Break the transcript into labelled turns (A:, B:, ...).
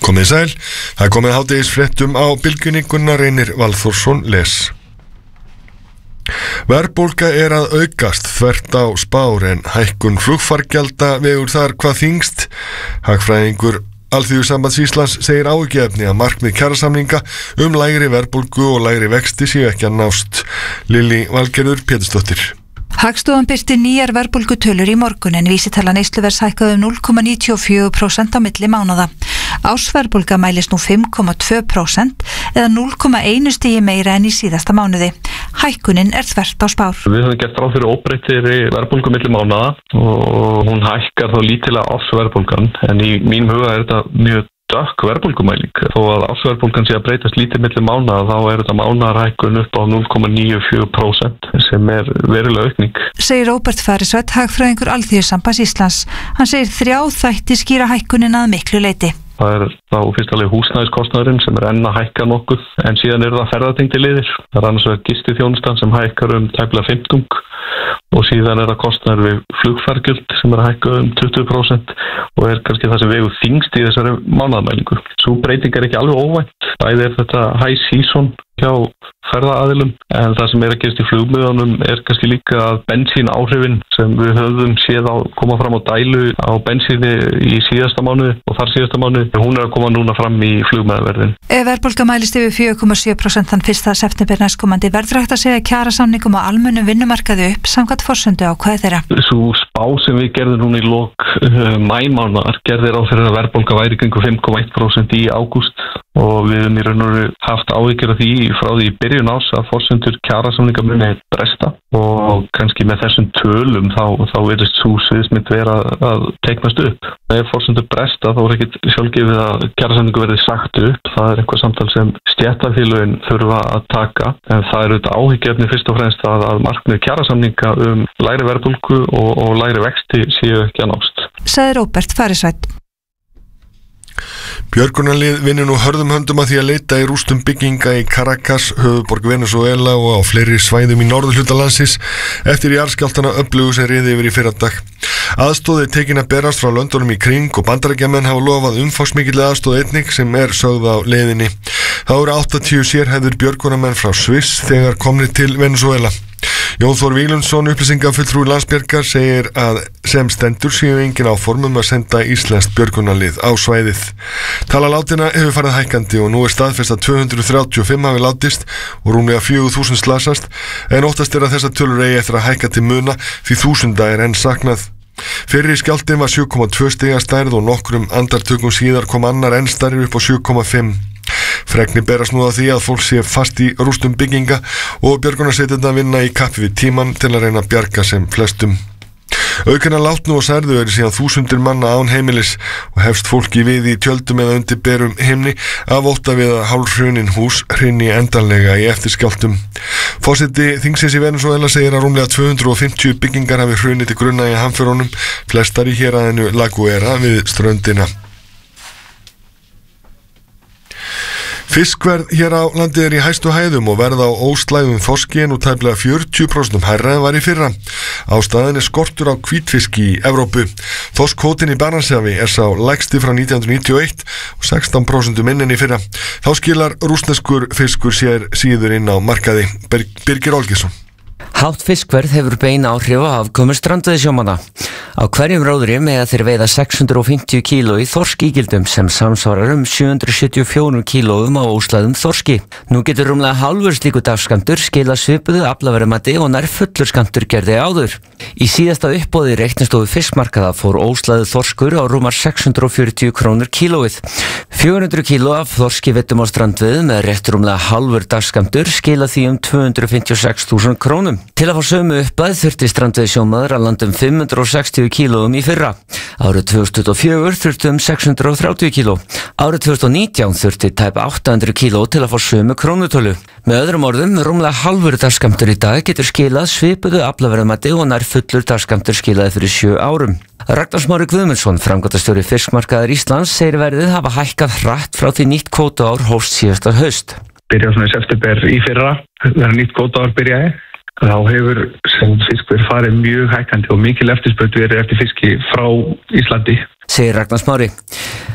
A: Komið sæl, það komið hádegisfréttum á bylgjunni. Gunnar Reynir Valþórsson les. Verðbólga að aukast þvert á spár en hækkun flugfargjalda vegur þar hvað þyngst. Hagfræðingur Alþýðusambands Íslands segir áhyggjuefni að markmið kjarasamninga lægri verðbólgu og lægri vexti séu ekki að nást. Lillý Valgerður Pétursdóttir.
B: Hagstofan birti nýjar verðbólgutölur í morgun en vísitala neysluverðs hækkaði 0,94% á milli mánaða. Ársverðbólga mælist nú 5,2% eða 0,1 stigi meira en í síðasta mánuði. Hækkunin þvert á spár.
C: Við höfum gert ráð fyrir óbreyttri verðbólgu milli mánaða og hún hækkar þá lítilega ársverðbólgan, en í mínum huga þetta mjög dökk verðbólgumæling. Þó að ársverðbólgan sé að breytast lítið milli mánaða, þá þetta mánaðarhækkun upp á 0,94% sem verulega aukning.
B: Segir Róbert Farisveit, hagfræðingur Alþýðusambands Íslands. Hann segir 3 þætti skýra hækkunin að miklu leyti.
C: Það þá fyrst alveg húsnæðiskostnaðurinn sem enn að hækka nokkuð, en síðan það ferðatengdir liðir. Það annars vegar gistiþjónustan sem hækkar tæplega 50 og síðan það kostnaður við flugfargjöld sem að hækka 20% og kannski það sem vegur þyngst í þessari mánaðamælingu. Sú breyting ekki alveg óvænt. Bæði þetta high season hjá ferðaaðilum, en það sem að gerast í flugmiðunum kannski líka að bensín áhrifin sem við höfum séð koma fram á dælu á bensíni í síðasta mánuði og þar síðasta mánuði, hún að koma núna fram í flugmiðaverðin.
B: Ef verðbólga mælist yfir 4,7% þann 1. september næstkomandi, verður hægt að segja kjarasamningum á almennum vinnumarkaði upp samkvæmt forsendu ákvæði þeirra.
C: Sú spá sem við gerðum núna í lok maímánaðar gerði ráð fyrir að verðbólga væri kringum 5,1% í ágúst og við höfum í raun og veru haft áhyggjur af því frá því í byrjun árs að forsendur kjarasamninga muni bresta og kannski með þessum tölum þá virðist sú sviðsmynd vera að teiknast upp. Ef forsendur bresta þá ekkert sjálfgefið að kjarasamningu verði sagt upp. Það eitthvað samtal sem stéttarfélögin þurfa að taka, en það auðvitað áhyggjuefni fyrst og fremst að markmið kjarasamninga lægri verðbólgu og lægri vexti séu ekki að nást.
B: Sagði Róbert Farisveit.
A: Björgunarlið vinnur nú hörðum höndum að því að leita í rústum bygginga í Caracas, höfuðborg Venezuela og á fleiri svæðum í norðurhluta landsins eftir jarðskjálftana öflugu sem riði yfir í fyrradag. Aðstoð tekin að berast frá löndunum í kring og Bandaríkjamenn hafa lofað umfangsmikilli aðstoð einnig sem sögð á leiðinni. Það voru 80 sérhæfðir björgunarmenn frá Sviss þegar komnir til Venezuela. Jón Þór Víglundsson, upplýsingafulltrúi Landsbjargar, segir að sem stendur séu engin áformum að senda íslenskt björgunarlið á svæðið. Tala látinna hefur farið hækkandi og nú staðfest að 235 hafi látist og rúmlega 4.000 slasast, en óttast að þessar tölur eigi eftir að hækka til muna því 1000 enn saknað. Fyrri skjálftinn var 7,2 stiga stærð og nokkrum andartökum síðar kom annar enn stærri upp á 7,5. Fregnir berast nú að því að fólk sé fast í rústum bygginga og björgunarsveitirnar vinna í kappi við tímann til að reyna að bjarga sem flestum. Aukana látnu og særðu síðan 1000 manna án heimilis og hefst fólki við í tjöldum eða undir berum himni af ótta við að hálfhrunin hús hrynji endanlega í eftirskjálftum. Forseti þingsins í Venezuela segir að rúmlega 250 byggingar hafi hrunið til grunna í hamförunum, flestar í héraðinu La Guera við ströndina. Fiskverð hér á landi í hæstu hæðum og verð á óslægðum þorski nú tæplega 40% hærra en var í fyrra. Ástæðan skortur á hvítfiski í Evrópu. Þorskkvótinn í Barentshafi sá lægsti frá 1991 og 16% minni en í fyrra. Þá skilar rússneskur fiskur sér síður inn á markaði. Birgir Olgeirsson.
D: Hátt fiskverð hefur bein áhrif á afkomu strandveiðisjómanna. Á hverjum róðri mega þeir veiða 650 kíló í þorskígildum sem samsvarar 774 kílóum á óslægðum þorski. Nú getur rúmlega hálfur slíku dagsskammtur skila svipuðu aflaverðmati og nær fullur skammtur gerði áður. Í síðasta uppboði reiknistofu fiskmarkaða fór óslægður þorskur á rúmar 640 krónur kílóið. 400 kíló af þorski veidum á strandveiðum með rétt rúmlega hálfur dagsskammtur skila því 256.000 krónum. Til að fá sömu uppæð þurfti strandveiðisjómaður að landa 560 kílóum í fyrra. Árið 2024 þurfti 630 kíló. Árið 2019 þurfti tæp 800 kíló til að fá sömu krónutölu. Með öðrum orðum, rúmlega hálfur dagsskammtur í dag getur skilað svipuðu aflaverðmati og nær fullur dagsskammtur skilaði fyrir 7 árum. Ragnar Smári Guðmundsson, framkvæmdastjóri Fiskmarkaðar Íslands, segir verðið hafa hækkað hratt frá því nýtt kvótaár hófst síðasta haust.
C: Byrja svona í september í fyrra, þegar nýtt kvótaár byrjaði. Þá hefur sem fiskverð farið mjög hækkandi og mikil eftirspurn verið eftir fiski frá Íslandi.
D: Segir Ragnar Smári.